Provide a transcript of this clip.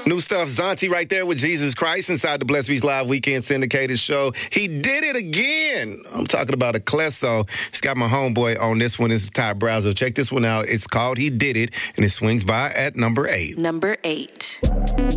New stuff, Zonti right there with Jesus Christ inside the Blessed Beach Live Weekend Syndicated show. He did it again. I'm talking about a Klesso. He's got my homeboy on this one. This is Ty Browser. Check this one out. It's called He Did It, and it swings by at number 8. Number 8.